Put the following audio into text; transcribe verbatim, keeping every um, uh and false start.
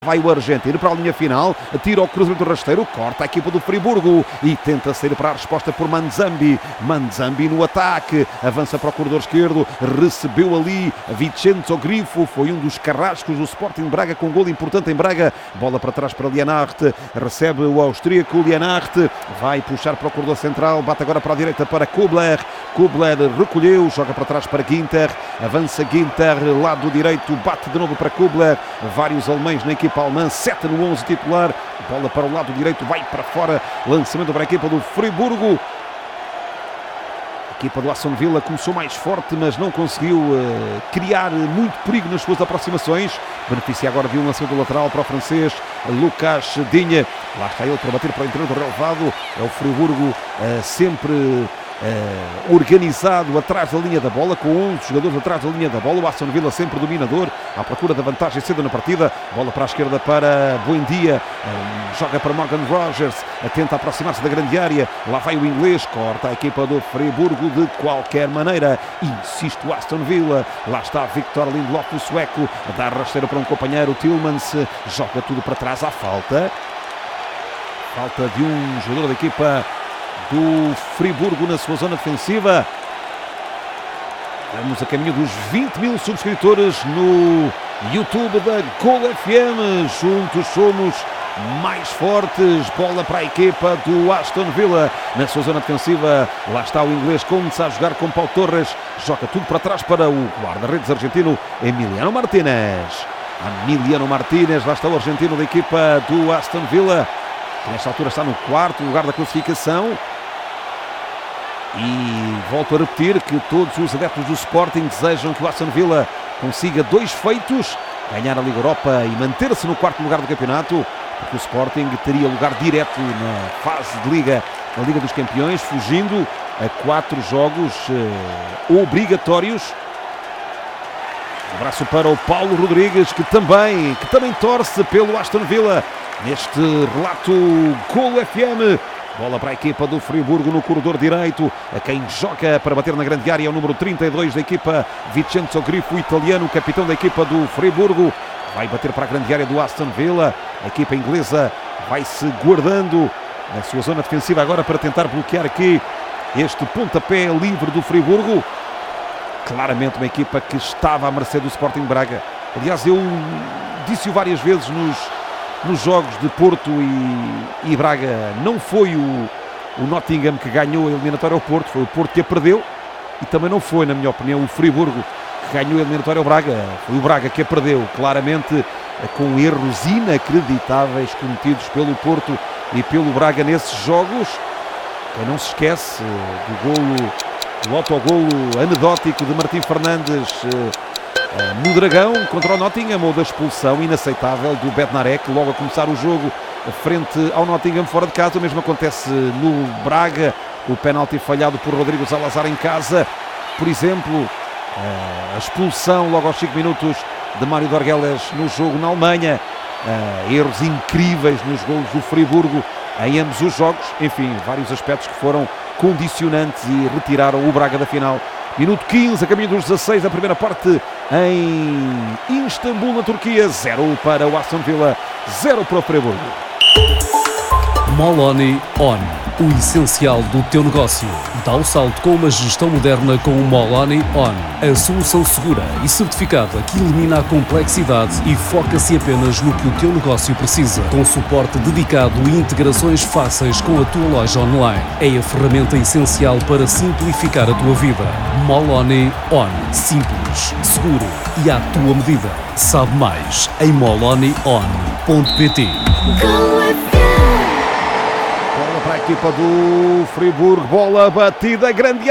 Vai o argentino para a linha final, tira o cruzamento rasteiro, corta a equipa do Friburgo e tenta sair para a resposta por Manzambi. Manzambi no ataque, avança para o corredor esquerdo, recebeu ali Vincenzo Grifo, foi um dos carrascos do Sporting Braga com um golo importante em Braga. Bola para trás para Lienhart, recebe o austríaco Lienhart, vai puxar para o corredor central, bate agora para a direita para Kubler. Kubler recolheu, joga para trás para Ginter, avança Ginter, lado direito, bate de novo para Kubler. Vários alemães na equipa alemã, sete no onze titular, bola para o lado direito, vai para fora, lançamento para a equipa do Friburgo. A equipa do Aston Villa começou mais forte, mas não conseguiu uh, criar muito perigo nas suas aproximações. Beneficia agora de um lançamento lateral para o francês Lucas Digne. Lá está ele para bater para o interior do relevado. É o Friburgo uh, sempre Uh, organizado atrás da linha da bola, com onze jogadores atrás da linha da bola. O Aston Villa sempre dominador, à procura da vantagem cedo na partida. Bola para a esquerda para Buendia, uh, joga para Morgan Rogers, tenta aproximar-se da grande área. Lá vai o inglês, corta a equipa do Friburgo de qualquer maneira. Insiste o Aston Villa, lá está Victor Lindelof, o sueco, dá rasteira para um companheiro, Tillmans, joga tudo para trás à falta. Falta de um jogador da equipa do Friburgo na sua zona defensiva. Vamos a caminho dos vinte mil subscritores no YouTube da Gol F M. Juntos somos mais fortes. Bola para a equipa do Aston Villa na sua zona defensiva. Lá está o inglês Conte a jogar com Pau Torres. Joga tudo para trás para o guarda-redes argentino Emiliano Martínez. Emiliano Martínez, lá está o argentino da equipa do Aston Villa, que nesta altura está no quarto lugar da classificação. E volto a repetir que todos os adeptos do Sporting desejam que o Aston Villa consiga dois feitos, ganhar a Liga Europa e manter-se no quarto lugar do campeonato, porque o Sporting teria lugar direto na fase de Liga, na Liga dos Campeões, fugindo a quatro jogos eh, obrigatórios. Um abraço para o Paulo Rodrigues, que também, que também torce pelo Aston Villa neste relato Gol F M. Bola para a equipa do Friburgo no corredor direito. A quem joga para bater na grande área é o número trinta e dois da equipa, Vincenzo Grifo, italiano, capitão da equipa do Friburgo. Vai bater para a grande área do Aston Villa. A equipa inglesa vai-se guardando na sua zona defensiva agora para tentar bloquear aqui este pontapé livre do Friburgo. Claramente uma equipa que estava à mercê do Sporting Braga. Aliás, eu disse-o várias vezes nos... Nos jogos de Porto e, e Braga, não foi o, o Nottingham que ganhou a eliminatória ao Porto, foi o Porto que a perdeu, e também não foi, na minha opinião, o Friburgo que ganhou a eliminatória ao Braga, foi o Braga que a perdeu, claramente com erros inacreditáveis cometidos pelo Porto e pelo Braga nesses jogos. Quem não se esquece do golo, do autogolo anedótico de Martim Fernandes no Dragão contra o Nottingham, ou da expulsão inaceitável do Bednarek logo a começar o jogo frente ao Nottingham fora de casa. O mesmo acontece no Braga, o penalti falhado por Rodrigo Salazar em casa, por exemplo, a expulsão logo aos cinco minutos de Mário Dorgueles no jogo na Alemanha, erros incríveis nos golos do Friburgo em ambos os jogos. Enfim, vários aspectos que foram condicionantes e retiraram o Braga da final. Minuto quinze, a caminho dos dezasseis da primeira parte em Istambul, na Turquia. Zero para o Aston Villa, zero para o Friburgo. Moloni On, o essencial do teu negócio. Dá o salto com uma gestão moderna com o Moloni On, a solução segura e certificada que elimina a complexidade e foca-se apenas no que o teu negócio precisa, com suporte dedicado e integrações fáceis com a tua loja online. É a ferramenta essencial para simplificar a tua vida. Moloni On, simples, seguro e à tua medida. Sabe mais em moloni on ponto pt. Bola para a equipa do Friburgo, bola batida, grande